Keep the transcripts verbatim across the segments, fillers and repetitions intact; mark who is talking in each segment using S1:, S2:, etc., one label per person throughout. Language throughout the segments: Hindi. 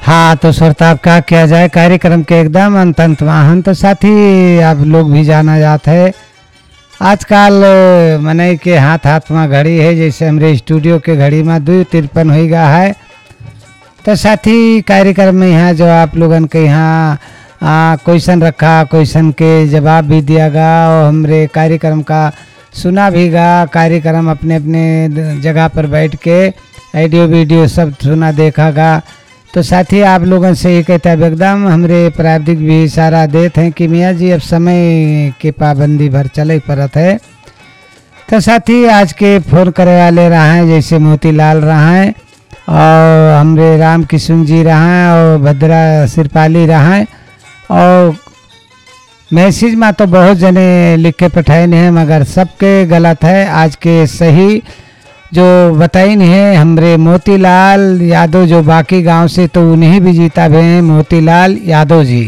S1: हाँ तो श्रोताब क्या किया जाए, कार्यक्रम के एकदम अंत अंत वाहन तो साथी आप लोग भी जाना जाता है आजकल मने के हाथ हाथ में घड़ी है, जैसे हमारे स्टूडियो के घड़ी में दो तिरपन हो गया है। तो साथी कार्यक्रम में यहाँ जो आप लोगन के यहाँ क्वेश्चन रखा, क्वेश्चन के जवाब भी दिया गा और हमारे कार्यक्रम का सुना भी गा। कार्यक्रम अपने अपने जगह पर बैठ के ऑडियो वीडियो सब सुना देखा गा। तो साथी आप लोगों से ये कहता है एकदम हमारे प्राविधिक भी इशारा देते हैं कि मियाँ जी अब समय के पाबंदी भर चले परत है। तो साथी आज के फोन करे वाले रहा हैं जैसे मोतीलाल रहा हैं और हमारे राम किशन जी रहा हैं और भद्रा सिरपाली रहा हैं और मैसेज में तो बहुत जने लिख के पठाए हैं मगर सबके गलत है। आज के सही जो बताई नहीं है हमरे मोतीलाल यादव जो बाकी गांव से तो उन्हीं भी जीता भी हैं मोतीलाल यादव जी।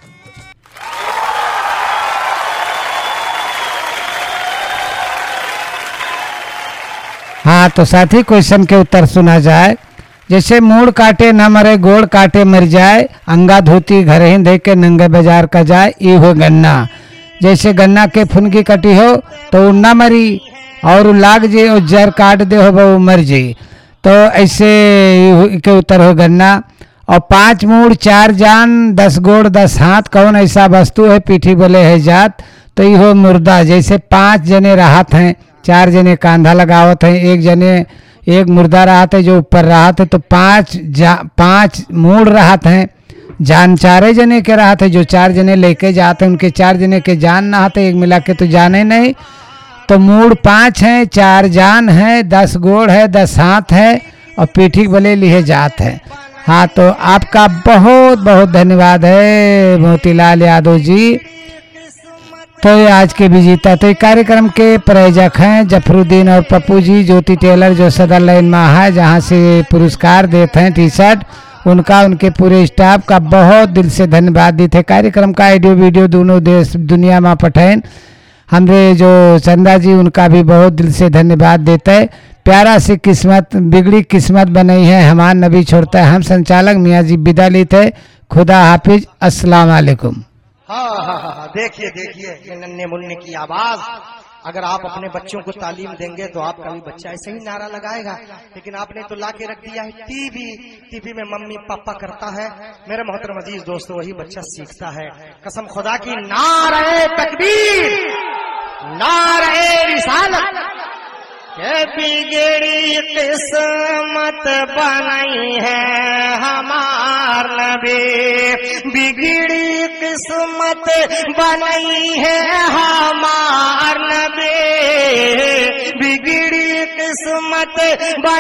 S1: हाँ तो साथी क्वेश्चन के उत्तर सुना जाए। जैसे मूड़ काटे न मरे गोड़ काटे मर जाए, अंगा धोती घर ही दे के नंगे बाजार का जाए, ये हो गन्ना। जैसे गन्ना के फुनगी कटी हो तो न मरी और लाग जे और जर काट दे हो वो मर जे। तो ऐसे के उत्तर हो गन्ना। और पांच मूड़ चार जान दस गोड़ दस हाथ कौन ऐसा वस्तु है पीठी बोले है जात, तो ये हो मुर्दा। जैसे पांच जने राहत हैं, चार जने कांधा लगावत हैं, एक जने एक मुर्दा राहत है जो ऊपर राहत है, तो पांच जा पांच मूड़ राहत हैं। जान चारे जने के राहत है जो चार जने लेके जाते हैं, उनके चार जने के जान ना आते, एक मिला के तो जाने नहीं। तो मूड़ पांच हैं, चार जान है, दस गोड़ है, दस हाथ है और पीठी भले लिए जात है। हाँ तो आपका बहुत बहुत धन्यवाद है मोतीलाल यादव जी। तो ये आज के विजेता तो कार्यक्रम के प्रायोजक हैं जफरुद्दीन और पप्पू जी, ज्योति टेलर जो सदर लाइन में है जहाँ से पुरस्कार देते हैं टी शर्ट, उनका उनके पूरे स्टाफ का बहुत दिल से धन्यवाद देते। कार्यक्रम का ऑडियो वीडियो दोनों देश दुनिया में पठाएं हमरे जो चंदा जी, उनका भी बहुत दिल से धन्यवाद देते हैं। प्यारा सी किस्मत बिगड़ी किस्मत बनाई है हमार नबी छोड़ता है। हम संचालक मियाँ जी विदा लेते, खुदा हाफिज, अस्सलाम वालेकुम।
S2: हाँ हाँ हाँ देखिए देखिए ये नन्हे मुन्ने की आवाज, अगर आप अपने बच्चों को तालीम देंगे तो आपका भी बच्चा ऐसे ही नारा लगाएगा। लेकिन आपने तो ला के रख दिया है टीवी, टीवी में मम्मी पापा करता है। मेरे मोहतरम अजीज दोस्तों वही बच्चा सीखता है। कसम खुदा की नारे तकबीर, नारे रिसालत, के बिगड़ी किस्मत बनाई है हमार नबी, बिगड़ी किस्मत बनाई है हमार नबी, बिगड़ी किस्मत